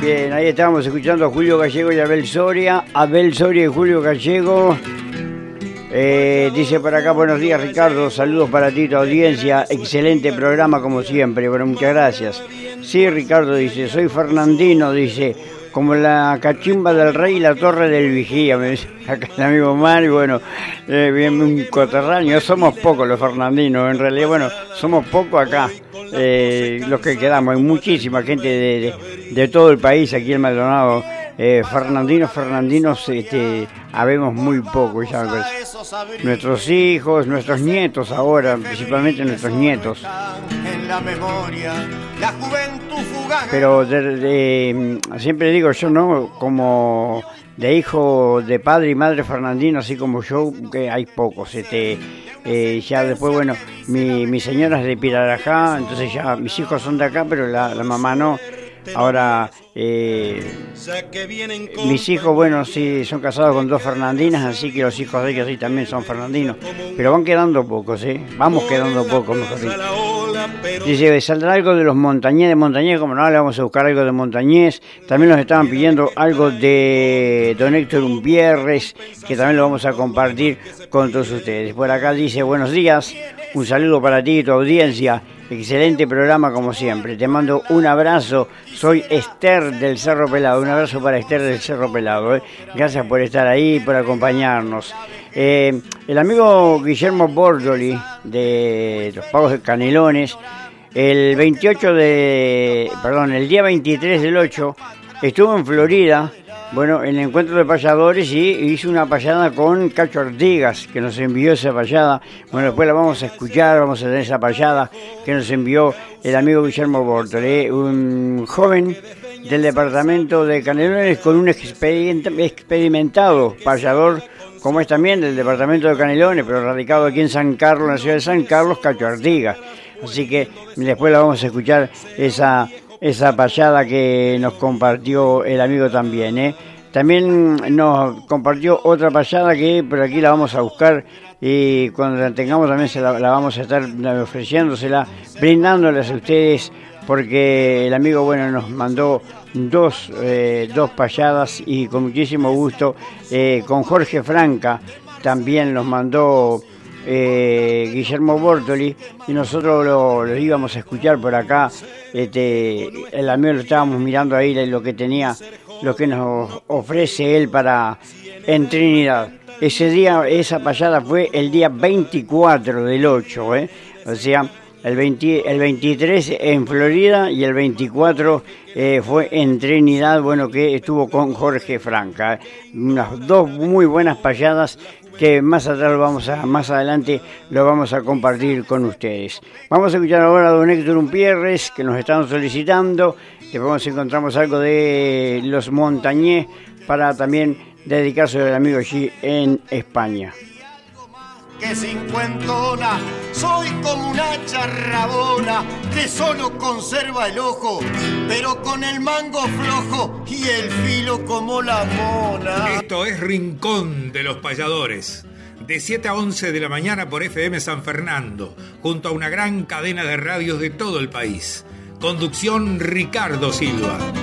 Bien, ahí estábamos escuchando a Julio Gallego y Abel Soria. Abel Soria y Julio Gallego. Dice por acá, buenos días Ricardo, saludos para ti, tu audiencia, excelente programa como siempre, bueno, muchas gracias. Sí, Ricardo, dice, soy Fernandino, dice, como la cachimba del rey y la torre del vigía, me dice acá el amigo Mario, bueno, bien, un coterráneo, somos pocos los fernandinos, en realidad, bueno, somos pocos acá, los que quedamos, hay muchísima gente de todo el país aquí en Maldonado. Fernandinos, habemos muy poco, ya ves. Nuestros hijos, nuestros nietos ahora, principalmente nuestros nietos. Pero siempre digo yo, ¿no? Como de hijo de padre y madre fernandino, así como yo, que hay pocos. Ya después, bueno, mi señora es de Pirarajá, entonces ya mis hijos son de acá, pero la mamá no. Ahora, mis hijos, bueno, sí, son casados con dos fernandinas, así que los hijos de ellos sí también son fernandinos, pero van quedando pocos, vamos quedando pocos, mejor dicho. Dice, ¿saldrá algo de los Montañés? Como no, le vamos a buscar algo de Montañés. También nos estaban pidiendo algo de don Héctor Umpierres, que también lo vamos a compartir con todos ustedes. Por acá dice, buenos días, un saludo para ti y tu audiencia. Excelente programa como siempre. Te mando un abrazo. Soy Esther del Cerro Pelado. Un abrazo para Esther del Cerro Pelado. Gracias por estar ahí, por acompañarnos. El amigo Guillermo Bordoli de los Pagos de Canelones, el día 23 del 8, estuvo en Florida, bueno, en el encuentro de payadores, y hizo una payada con Cacho Artigas, que nos envió esa payada. Bueno, después la vamos a escuchar, vamos a tener esa payada que nos envió el amigo Guillermo Bortoli, un joven del departamento de Canelones con un experimentado payador, como es también del departamento de Canelones, pero radicado aquí en San Carlos, en la ciudad de San Carlos, Cacho Artigas. Así que después la vamos a escuchar esa payada que nos compartió el amigo también, También nos compartió otra payada que por aquí la vamos a buscar, y cuando la tengamos también la vamos a estar ofreciéndosela, brindándoles a ustedes, porque el amigo, bueno, nos mandó dos payadas, y con muchísimo gusto, con Jorge Franca también los mandó Guillermo Bortoli, y nosotros lo íbamos a escuchar por acá. El amigo lo estábamos mirando ahí, lo que nos ofrece él en Trinidad. Ese día, esa payada fue el día 24 del 8, o sea, el 23 en Florida y el 24 fue en Trinidad, bueno, que estuvo con Jorge Franca. Unas dos muy buenas payadas que más adelante lo vamos a compartir con ustedes. Vamos a escuchar ahora a don Héctor Umpierres, que nos están solicitando. Después encontramos algo de los Montañés para también dedicárselo al amigo allí en España. Que cincuentona, soy como una charrabona que solo conserva el ojo, pero con el mango flojo y el filo como la mona. Esto es Rincón de los Payadores, de 7 a 11 de la mañana por FM San Fernando, junto a una gran cadena de radios de todo el país. Conducción Ricardo Silva.